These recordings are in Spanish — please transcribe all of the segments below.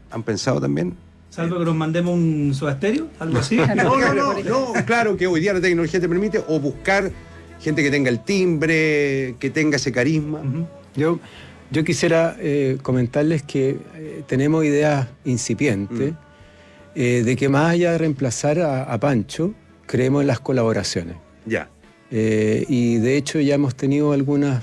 ¿Han pensado también? Salvo que nos mandemos un Soda Stereo, algo así. No, claro que hoy día la tecnología te permite, o buscar gente que tenga el timbre, que tenga ese carisma. Yo quisiera comentarles que tenemos ideas incipientes de que más allá de reemplazar a Pancho, creemos en las colaboraciones. Ya. Y de hecho ya hemos tenido algunos,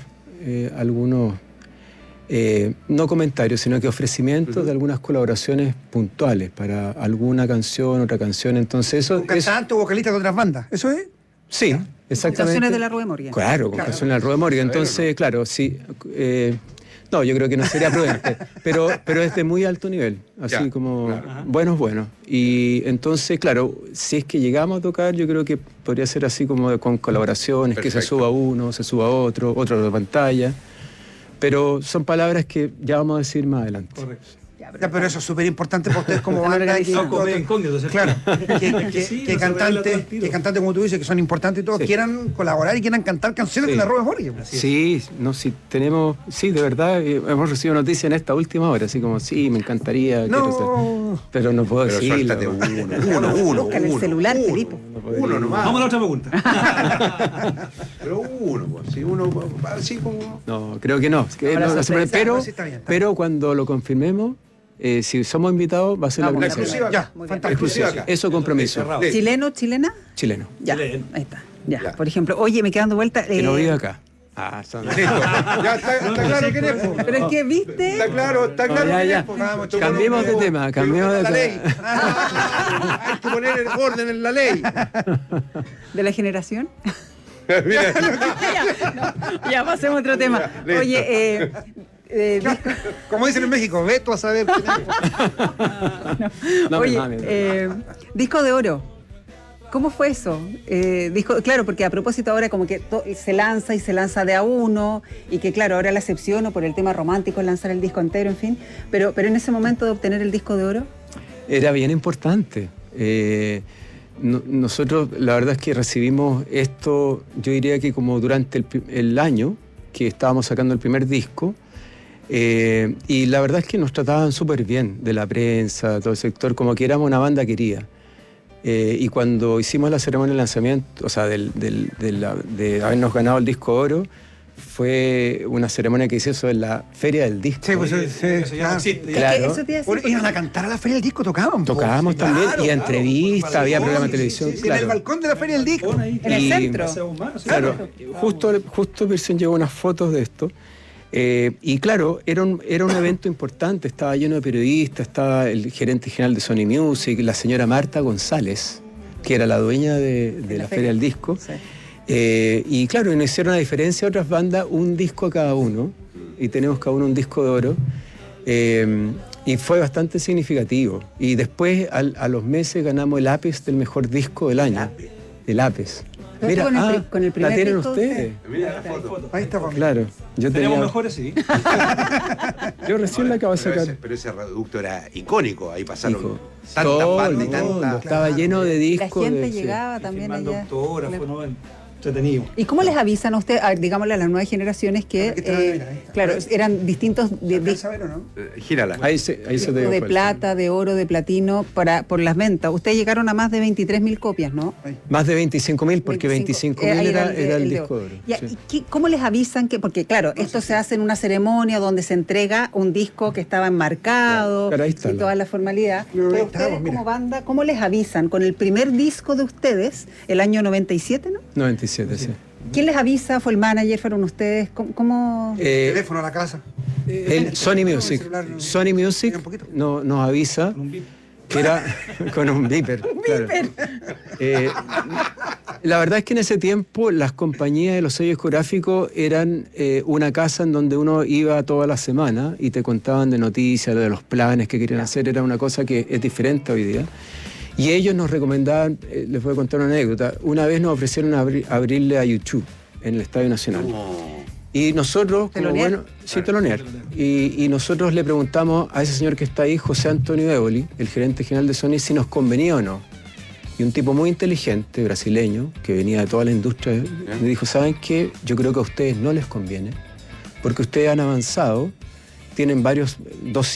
no comentarios, sino que ofrecimientos de algunas colaboraciones puntuales para alguna canción, otra canción. Entonces eso... ¿Un cantante o vocalista con otras bandas? ¿Eso es? Sí, exactamente. Canciones de la Rue Morgan. Claro, con canciones de la Rue Morgan. Entonces, claro, sí... no, yo creo que no sería prudente, pero es de muy alto nivel, así como buenos. Y entonces, claro, si es que llegamos a tocar, yo creo que podría ser así como con colaboraciones, Perfecto. que se suba uno, se suba otro de pantalla, pero son palabras que ya vamos a decir más adelante. Correcto. Ya, pero eso es súper importante para ustedes como banda. No como incógnito, ¿cierto? Claro, Sí, que no se revela todo al cantantes, tiro. como tú dices, que son importantes y todos, Sí. quieran colaborar y quieran cantar canciones de la Rue Morgan. Sí, no, sí, tenemos, sí, de verdad, hemos recibido noticias en esta última hora, así como, sí, me encantaría, quiero ser, pero no puedo Pero decirlo. suéltate uno. Búscale el celular, Felipe. Uno nomás. Vamos a la otra pregunta. Pero uno, pues, si uno, así como... No, creo que no. Ahora No, sorpresa, pero, sí, está bien, está pero cuando lo confirmemos, si somos invitados, va a ser la La primera. exclusiva acá. Muy bien. Fantástico. Exclusiva acá. Eso compromiso. Cerrado. ¿Chileno, chilena? Chileno. Ya, Chileno. ahí está. Ya. Ya. Por ejemplo, oye, me quedo dando vuelta. Que no vive acá. Listo. Ya está claro quién es, po. Pero es que, ¿viste? Está claro No, quién ya. es, po. Vamos, chocó, Cambiemos de no, tema, cambiemos de la tema. ley. Hay que poner el orden en la ley. ¿De la generación? Mira, Ya pasemos a otro tema. Listo. Oye, Como dicen en México, ve tú a saber quién es. No, oye, no, disco de oro. ¿Cómo fue eso? Claro, porque a propósito ahora como que se lanza de a uno y que claro, ahora la excepción por el tema romántico es lanzar el disco entero, en fin, pero en ese momento de obtener el disco de oro. Era bien importante. Nosotros, la verdad es que recibimos esto, yo diría que como durante el año que estábamos sacando el primer disco, y la verdad es que nos trataban súper bien de la prensa, todo el sector, como que éramos una banda querida. Y cuando hicimos la ceremonia de lanzamiento, o sea, de habernos ganado el disco oro, fue una ceremonia que hice eso en la Feria del Disco. Sí, pues Eso ya no existe. Claro. Eso te iba a decir, Bueno, iban a cantar a la Feria del Disco, tocaban. po. Tocábamos Sí, también, claro, y entrevistas, claro. había programa de Sí, televisión, sí, sí, claro. en el balcón de la Feria del Disco. En en el Y- centro. Claro, justo Pearson llevó unas fotos de esto. Y claro, era un evento importante, estaba lleno de periodistas, estaba el gerente general de Sony Music, la señora Marta González, que era la dueña de la Feria del Disco. Sí. Y claro, nos hicieron a diferencia de otras bandas, un disco a cada uno, y tenemos cada uno un disco de oro. Y fue bastante significativo. Y después, a los meses, ganamos el APES del mejor disco del año. El APES. Pero Mira, con el primer la tienen disco, ustedes. Mira la foto. Ahí está, Claro, yo Tenemos tenía, mejores, sí. yo recién la acabo de sacar. Pero ese reducto era icónico. Ahí pasaron Hijo. tantas Todo bandas y el mundo, tantas... estaba lleno de La discos. gente sí. llegaba también Firmando allá. autógrafos, ¿no? Entretenido. ¿Y cómo les avisan a ustedes, digámosle a las nuevas generaciones que, Aquí te lo mira, ahí está. claro, eran distintos ¿Alcanza a ver o no? Gírala. Ahí se te discos dio de cuenta. plata, de oro, de platino por las ventas? Ustedes llegaron a más de 23.000 copias, ¿no? Más de 25.000, porque 25.000 ahí era el de disco de oro. Ya, sí. ¿y cómo les avisan que, porque claro, esto se hace en una ceremonia donde se entrega un disco que estaba enmarcado Claro, ahí y está, toda la formalidad? No, ahí Pero estamos, ustedes mira. como banda, ¿cómo les avisan? Con el primer disco de ustedes, el año 97, ¿no? 97, sí. ¿Quién les avisa? ¿Fue el manager? ¿Fueron ustedes? ¿Cómo? Teléfono a la casa. El Sony Music. celular, no. Sony Music Mira un poquito. nos avisa que era con un beeper. Claro. La verdad es que en ese tiempo las compañías de los sellos discográficos eran una casa en donde uno iba toda la semana y te contaban de noticias, de los planes que querían hacer. Era una cosa que es diferente hoy día. Y ellos nos recomendaban, les voy a contar una anécdota, una vez nos ofrecieron abrirle a YouTube en el Estadio Nacional. Y nosotros, como ¿Telonear? bueno, sí, telonear. Y nosotros le preguntamos a ese señor que está ahí, José Antonio Évoli, el gerente general de Sony, si nos convenía o no. Y un tipo muy inteligente, brasileño, que venía de toda la industria, me dijo, ¿saben qué? Yo creo que a ustedes no les conviene, porque ustedes han avanzado, tienen varios,